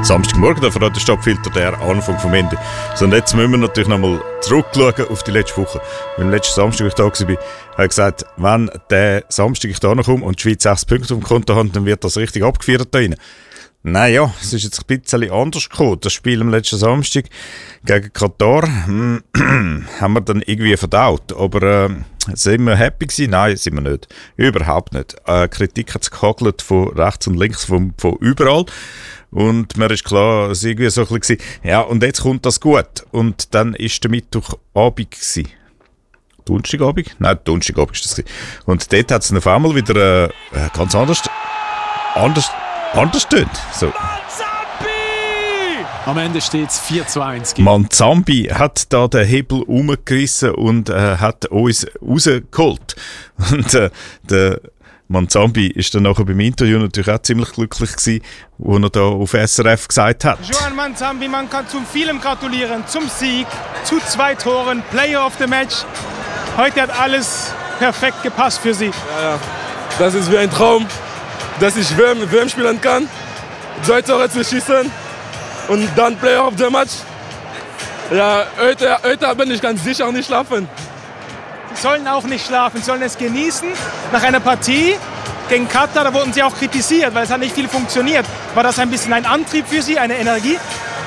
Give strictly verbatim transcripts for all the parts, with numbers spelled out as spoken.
Samstagmorgen, der verrät der Stadtfilter, der Anfang vom Ende. So, und jetzt müssen wir natürlich nochmal zurückschauen auf die letzte Woche. Weil letzten Samstag, als ich da war, habe ich gesagt, wenn der Samstag ich da noch komme und die Schweiz sechs Punkte auf dem Konto hat, dann wird das richtig abgefeiert da rein. Naja, es ist jetzt ein bisschen anders gekommen. Das Spiel am letzten Samstag gegen Katar hm, haben wir dann irgendwie verdaut. Aber äh, sind wir happy gewesen? Nein, sind wir nicht. Überhaupt nicht. Äh, Kritik hat es gehagelt von rechts und links, von, von überall. Und mir ist klar, es war irgendwie so ein bisschen, ja, und jetzt kommt das gut. Und dann war der Mittwochabend gewesen. Donnerstagabend? Nein, Donnerstagabend war das gewesen. Und dort hat es auf einmal wieder äh, ganz anders, anders, anders tönt. So. Am Ende steht es vier zu eins. Manzambi hat da den Hebel umgerissen und äh, hat uns rausgeholt. Und äh, der Manzambi ist dann nachher beim Interview natürlich auch ziemlich glücklich gewesen, wo er da auf S R F gesagt hat. Joan Manzambi, man kann zu vielem gratulieren. Zum Sieg, zu zwei Toren, Player of the Match. Heute hat alles perfekt gepasst für Sie. Ja, ja. Das ist wie ein Traum, dass ich W M, W M spielen kann. Zwei Tore zu schießen und dann Player of the Match. Ja, heute, heute bin ich ganz sicher nicht schlafen. Sie sollen auch nicht schlafen, sollen es genießen. Nach einer Partie gegen Katar, da wurden Sie auch kritisiert, weil es hat nicht viel funktioniert. War das ein bisschen ein Antrieb für Sie, eine Energie?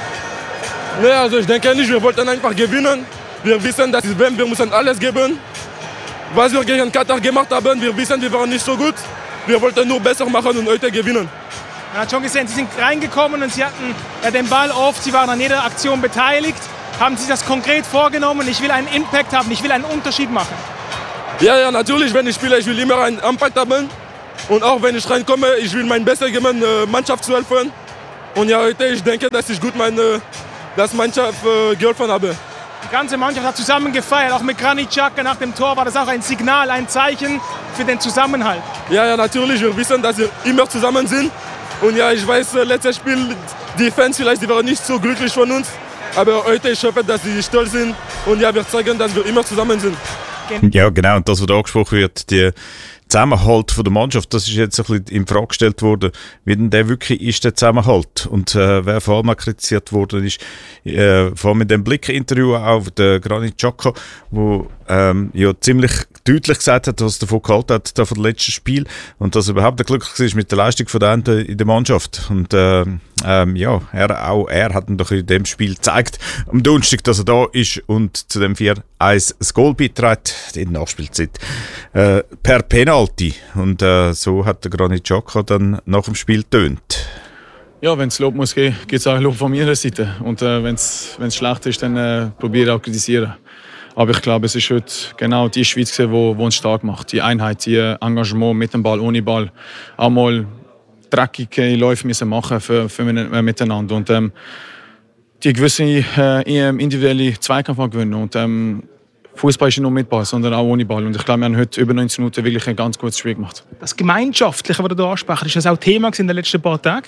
Nee, also ich denke nicht, wir wollten einfach gewinnen. Wir wissen, dass es W M, wir müssen alles geben. Was wir gegen Katar gemacht haben, wir wissen, wir waren nicht so gut. Wir wollten nur besser machen und heute gewinnen. Man hat schon gesehen, Sie sind reingekommen und Sie hatten ja, den Ball oft, Sie waren an jeder Aktion beteiligt. Haben Sie das konkret vorgenommen? Ich will einen Impact haben, ich will einen Unterschied machen. Ja, ja, natürlich, wenn ich spiele, ich will immer einen Impact haben. Und auch wenn ich reinkomme, ich will mein Bestes geben, der Mannschaft zu helfen. Und ja, heute, ich denke, dass ich gut meine das Mannschaft äh, geholfen habe. Die ganze Mannschaft hat zusammen gefeiert, auch mit Granit Xhaka nach dem Tor war das auch ein Signal, ein Zeichen für den Zusammenhalt. Ja, ja, natürlich, wir wissen, dass wir immer zusammen sind. Und ja, ich weiß, letztes Spiel, die Fans vielleicht, die waren nicht so glücklich von uns. Aber heute, ich hoffe, dass sie stolz sind und ja, wir zeigen, dass wir immer zusammen sind. Ja, genau, und das, was da angesprochen wird, die Zusammenhalt von der Mannschaft, das ist jetzt ein bisschen in Frage gestellt worden, wie denn der wirklich ist, der Zusammenhalt. Und äh, wer vor allem kritisiert worden ist, äh, vor allem in dem Blick-Interview auch der Granit Xhaka, wo ähm, ja ziemlich deutlich gesagt hat, was er davon gehalten hat, da von dem letzten Spiel, und dass er überhaupt nicht glücklich war mit der Leistung von der Ende in der Mannschaft. Und äh, ähm, ja, er, auch er hat ihm doch in dem Spiel gezeigt, am Donnerstag, dass er da ist und zu dem vier eins das Goal beiträgt in der Nachspielzeit äh, per Penalty. Und äh, so hat der Granit Xhaka dann nach dem Spiel getönt. Ja, wenn es Lob muss gehen, gibt es auch Lob von meiner Seite. Und äh, wenn es schlecht ist, dann äh, probiere ich auch zu kritisieren. Aber ich glaube, es ist heute genau die Schweiz, die wo, wo uns stark macht. Die Einheit, die Engagement mit dem Ball, ohne Ball. Einmal dreckige Läufe müssen machen für, für miteinander. Und ähm, die gewisse äh, individuelle Zweikampf gewinnen. Und ähm, Fußball ist nicht nur mit Ball, sondern auch ohne Ball. Und ich glaube, wir haben heute über neunzig Minuten wirklich ein ganz gutes Spiel gemacht. Das Gemeinschaftliche, was du hier ansprichst, ist das auch Thema in den letzten paar Tagen?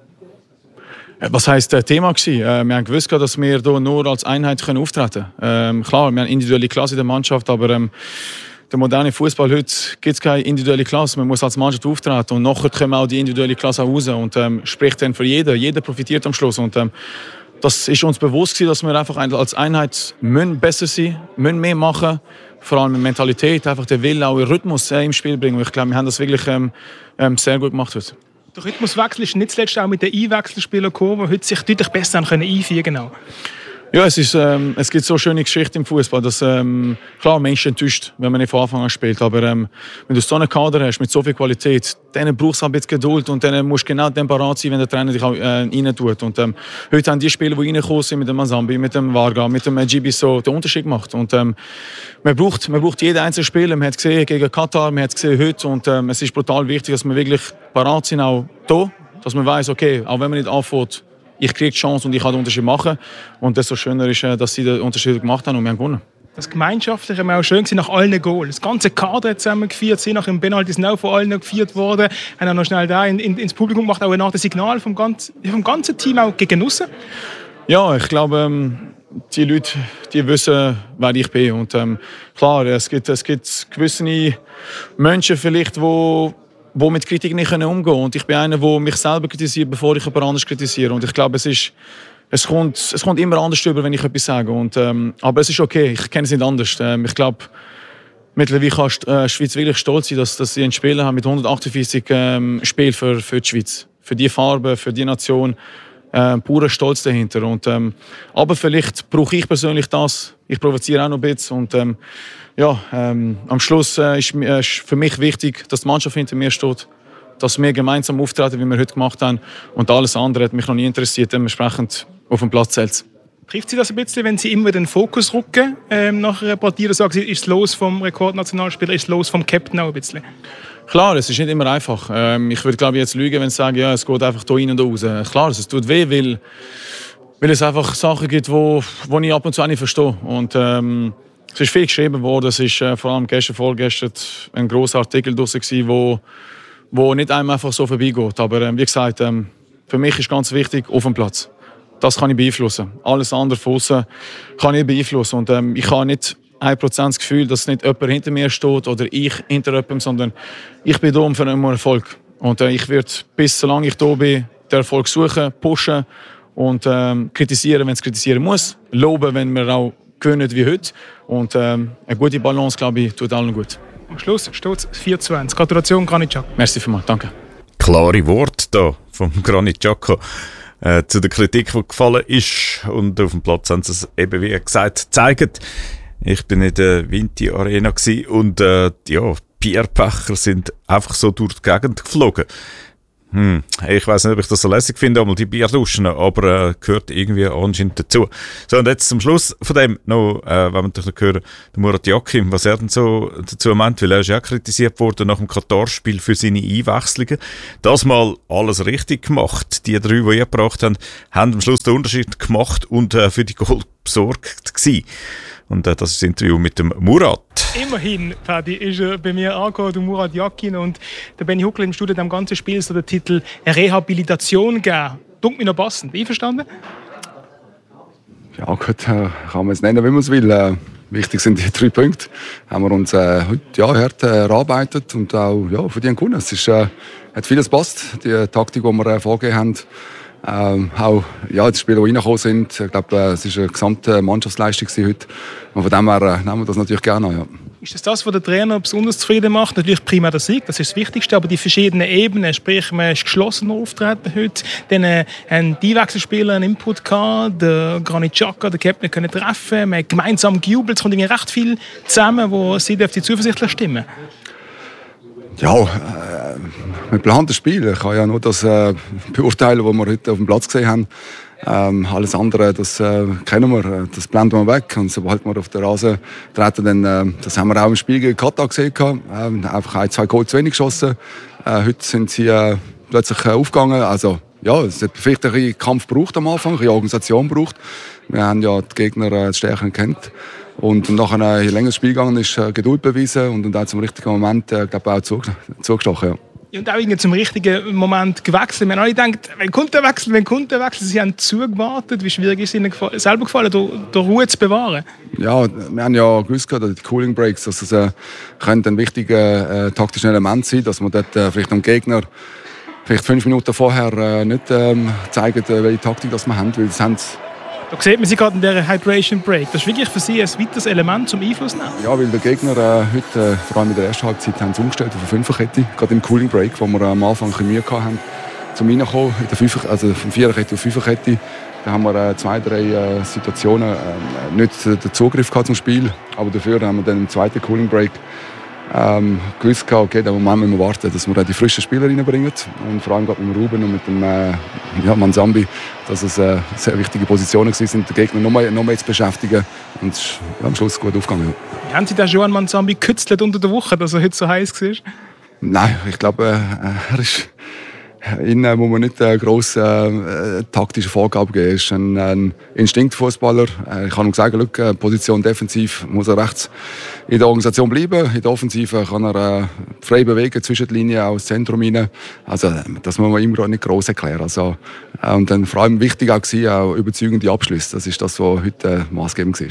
Was heisst äh, Thema gewesen? Äh, wir haben gewusst, dass wir hier nur als Einheit können auftreten können. Ähm, klar, wir haben individuelle Klasse in der Mannschaft, aber ähm, der moderne Fußball heute gibt es keine individuelle Klasse. Man muss als Mannschaft auftreten und nachher kommen auch die individuelle Klasse raus und ähm, spricht dann für jeden. Jeder profitiert am Schluss. Und, ähm, das ist uns bewusst gewesen, dass wir einfach als Einheit müssen besser sein müssen, mehr machen, vor allem mit Mentalität, einfach den Willen, auch den Rhythmus äh, im Spiel bringen. Und ich glaube, wir haben das wirklich ähm, ähm, sehr gut gemacht heute. Der Rhythmuswechsel ist nicht zuletzt auch mit den Einwechselspielern gekommen, die heute sich deutlich besser einfügen können. Ja, es, ist, ähm, es gibt so schöne Geschichten im Fußball, dass ähm, klar, Menschen enttäuscht, wenn man nicht von Anfang an spielt. Aber ähm, wenn du so einen Kader hast mit so viel Qualität, dann brauchst du ein bisschen Geduld und dann musst du genau dann parat sein, wenn der Trainer dich auch äh, rein tut. Und ähm, heute haben die Spieler, die reingekommen sind, mit dem Manzambi, mit dem Varga, mit dem Djibiso, den Unterschied gemacht. Und ähm, man braucht, man braucht jeden einzelnen Spieler. Man hat gesehen gegen Katar, man hat gesehen heute. Und ähm, es ist brutal wichtig, dass wir wirklich parat sind, auch hier, dass man weiss, okay, auch wenn man nicht anfängt, ich kriege die Chance und ich kann den Unterschied machen. Und desto schöner ist, dass sie den Unterschied gemacht haben und wir haben gewonnen. Das Gemeinschaftliche war auch schön nach allen Goals. Das ganze Kader hat zusammen gefeiert, sie nach dem Penalty sind auch von allen gefeiert worden. Haben auch noch schnell da in, in, ins Publikum gemacht, auch nach dem Signal vom, ganz, vom ganzen Team auch genossen. Ja, ich glaube, die Leute, die wissen, wer ich bin. Und ähm, klar, es gibt, es gibt gewisse Menschen vielleicht, die wo mit Kritik nicht umgehen können. Und ich bin einer, der mich selber kritisiert, bevor ich jemand anderes kritisiere. Und ich glaube, es ist, es kommt, es kommt immer anders rüber, wenn ich etwas sage. Und, ähm, aber es ist okay, ich kenne es nicht anders. Ähm, ich glaube, mittlerweile kann die äh, Schweiz wirklich stolz sein, dass, dass sie einen Spieler haben mit hundertachtundvierzig ähm, Spielen für, für die Schweiz. Für die Farbe, für die Nation. Äh, purer Stolz dahinter. Und, ähm, aber vielleicht brauche ich persönlich das. Ich provoziere auch noch ein bisschen. Und, ähm, ja, ähm, am Schluss äh, ist, äh, ist für mich wichtig, dass die Mannschaft hinter mir steht. Dass wir gemeinsam auftreten, wie wir heute gemacht haben. Und alles andere hat mich noch nie interessiert. Dementsprechend auf dem Platz zählt. Trifft Sie das ein bisschen, wenn Sie immer den Fokus rücken ähm, nach einer Partie? Oder sagen Sie, ist es los vom Rekordnationalspieler, ist es los vom Captain auch ein bisschen? Klar, es ist nicht immer einfach. Ähm, ich würde glaube ich jetzt lügen, wenn ich sage, ja, es geht einfach hier rein und da raus. Klar, es tut weh, weil, weil es einfach Sachen gibt, wo, wo ich ab und zu auch nicht verstehe. Und, ähm, es ist viel geschrieben worden. Es ist äh, vor allem gestern, vorgestern ein grosser Artikel draussen gewesen, wo, wo nicht einem einfach so vorbeigeht. Aber ähm, wie gesagt, ähm, für mich ist ganz wichtig, auf dem Platz. Das kann ich beeinflussen. Alles andere von außen kann ich beeinflussen. Und ähm, ich habe nicht ein Prozent das Gefühl, dass nicht jemand hinter mir steht oder ich hinter jemandem, sondern ich bin da um für einen Erfolg. Und äh, ich werde, bis solange ich da bin, den Erfolg suchen, pushen und ähm, kritisieren, wenn es kritisieren muss. Loben, wenn wir auch gewinnen wie heute. Und ähm, eine gute Balance, glaube ich, tut allen gut. Am Schluss steht es vier zu eins. Gratulation, Granit Xhaka. Merci vielmals, danke. Klare Worte da vom Granit Xhaka äh, zu der Kritik, die gefallen ist. Und auf dem Platz haben sie es eben, wie gesagt, gezeigt. Ich bin in der Vinti Arena und äh, ja, Bierbecher sind einfach so durch die Gegend geflogen. Hm, ich weiss nicht, ob ich das so lässig finde, einmal die Bierduschen, aber äh, gehört irgendwie anscheinend dazu. So, und jetzt zum Schluss von dem noch, äh, wenn wir natürlich hören, der Murat Yakin, was er denn so dazu meint, weil er ist ja kritisiert worden nach dem Katar-Spiel für seine Einwechslungen. Das mal alles richtig gemacht. Die drei, die ihr gebracht haben, haben am Schluss den Unterschied gemacht und äh, für die Goal besorgt gewesen. Und äh, das ist das Interview mit dem Murat. Immerhin, Fadi, ist er bei mir angekommen, der Murat Yakin. Und der Benny Huckel im Studio dem ganzen Spiel so den Titel Rehabilitation gegeben. Dunkel noch passend. Einverstanden? Ja, gut, äh, kann man es nennen, wie man es will. Äh, wichtig sind die drei Punkte. Haben wir uns äh, heute ja, hart äh, erarbeitet und auch ja, verdient gewonnen. Es ist, äh, hat vieles passt. Die Taktik, die wir äh, vorgegeben haben. Ähm, auch ja, die Spieler, die reingekommen sind, ich glaube, äh, es war eine gesamte Mannschaftsleistung heute. Und von dem her äh, nehmen wir das natürlich gerne an. Ja. Ist das das, was der Trainer besonders zufrieden macht? Natürlich primär der Sieg, das ist das Wichtigste, aber die verschiedenen Ebenen, sprich, man ist geschlossener auftreten heute. Dann äh, haben die Wechselspieler einen Input gehabt, der Granit Xhaka, der Captain können treffen, man hat gemeinsam gejubelt, es kommt irgendwie recht viel zusammen, wo sie die zuversichtlich stimmen. Ja, äh, wir planen das Spiel. Ich kann ja nur das äh, beurteilen, was wir heute auf dem Platz gesehen haben. Ähm, alles andere, das äh, kennen wir, das blenden wir weg. Und sobald wir auf den Rasen treten, dann, äh, das haben wir auch im Spiel gegen Katar gesehen. Äh, einfach ein, zwei Goal zu wenig geschossen. Äh, heute sind sie äh, plötzlich äh, aufgegangen. Also, ja, es hat vielleicht ein bisschen Kampf gebraucht am Anfang, eine Organisation gebraucht. Wir haben ja die Gegner äh, stärker kennt. Und nachher, je länger das Spiel gegangen ist, äh, Geduld bewiesen und, und auch zum richtigen Moment äh, glaub, auch zugestochen. Ja. Ja, und auch irgendwie zum richtigen Moment gewechselt. Wir haben alle gedacht, wenn kommt der Wechsel, wenn kommt der Wechsel? Sie haben zugewartet. Wie schwierig ist es Ihnen gefallen, selber gefallen, die Ruhe zu bewahren? Ja, wir haben ja gewusst, dass die Cooling Breaks, dass es äh, ein wichtiges äh, taktisches Element sein, dass man dort äh, vielleicht dem Gegner vielleicht fünf Minuten vorher äh, nicht ähm, zeigen, äh, welche Taktik das wir haben, weil das haben Da sieht man sie gerade in dieser Hydration Break. Das ist wirklich für Sie ein weiteres Element zum Einfluss nehmen? Ja, weil der Gegner äh, heute, äh, vor allem in der ersten Halbzeit, haben sie umgestellt auf eine Fünferkette. Gerade im Cooling Break, wo wir äh, am Anfang ein bisschen Mühe hatten, zum Reinkommen. In der Fünfer, also von Viererkette auf Fünferkette. Da haben wir äh, zwei, drei äh, Situationen äh, nicht den Zugriff gehabt zum Spiel. Aber dafür haben wir dann im zweiten Cooling Break ähm, gewusst, okay, den Moment müssen wir warten, dass wir äh, die frischen Spieler reinbringen. Und vor allem gerade mit dem Ruben und mit dem äh, ja, Manzambi, dass es äh, sehr wichtige Positionen sind, den Gegner noch mehr, noch mehr zu beschäftigen. Und es ist ja, am Schluss gut aufgegangen. Ja. Haben Sie den Joan Manzambi gekützelt unter der Woche, dass er heute so heiß war? Nein, ich glaube, äh, er ist... Ihnen muss man nicht eine grosse äh, taktische Vorgabe geben. Er ist ein, ein Instinktfußballer. Äh, ich kann ihm sagen, look, äh, Position defensiv muss er rechts in der Organisation bleiben. In der Offensive kann er äh, frei bewegen, zwischen die Linien, auch ins Zentrum rein. Also, das muss man ihm nicht gross erklären. Also, äh, und dann vor allem wichtig auch, gewesen, auch überzeugende Abschlüsse. Das ist das, was heute äh, maßgebend war. Ja.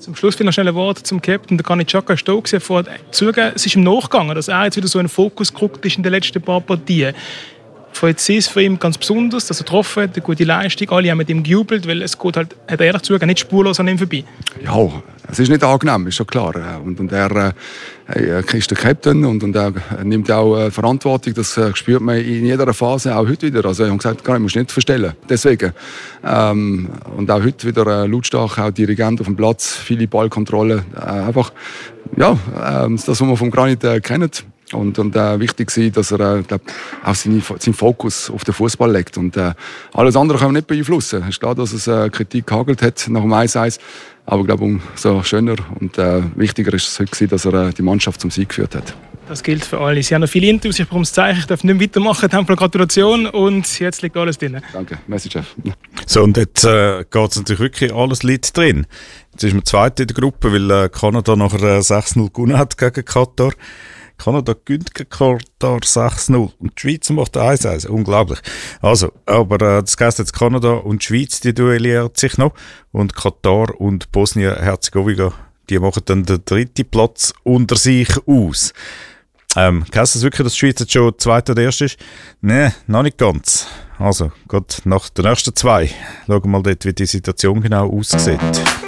Zum Schluss noch schnell ein Wort zum Captain. Der Granit Xhaka ist da gewesen, vorher zugegeben, es ist ihm nachgegangen, dass er jetzt wieder so in den Fokus gerückt ist in den letzten paar Partien. Freut es für ihn ganz besonders, dass er getroffen hat, eine gute Leistung. Alle haben mit ihm gejubelt, weil es geht halt, hat er ehrlich zugegeben, nicht spurlos an ihm vorbei. Ja, es ist nicht angenehm, ist schon klar. Und, und er äh, ist der Captain und, und er nimmt auch äh, Verantwortung. Das äh, spürt man in jeder Phase, auch heute wieder. Also ich habe gesagt, ich muss nicht verstellen. Deswegen. Ähm, und auch heute wieder äh, lautstark, auch Dirigent auf dem Platz, viele Ballkontrolle. Äh, einfach, ja, äh, das, was wir vom Granit äh, kennen. Und, und äh, wichtig war, dass er äh, glaub, auch seine, seinen Fokus auf den Fußball legt. Und äh, alles andere kann man nicht beeinflussen. Es ist klar, dass es äh, Kritik gehagelt hat nach dem eins eins. Aber ich glaube, umso schöner und äh, wichtiger ist es heute, dass er äh, die Mannschaft zum Sieg geführt hat. Das gilt für alle. Sie haben noch viele Interviews, ich bekomme das Zeichen, ich darf nicht mehr weitermachen. Dann Gratulation und jetzt liegt alles drin. Danke, merci Chef. So, und jetzt äh, geht es natürlich wirklich alles Lied drin. Jetzt ist man Zweiter in der Gruppe, weil äh, Kanada nachher äh, sechs null gewonnen hat gegen Katar. Kanada gewinnt gegen Katar sechs null und die Schweiz macht eins eins. Unglaublich. Also, aber äh, das heisst jetzt Kanada und die Schweiz, die duellieren sich noch. Und Katar und Bosnien-Herzegowina, die machen dann den dritten Platz unter sich aus. Ähm, heisst das wirklich, dass die Schweiz jetzt schon Zweiter oder Erster ist? Nein, noch nicht ganz. Also, geht nach den nächsten zwei. Schauen wir mal dort, wie die Situation genau aussieht.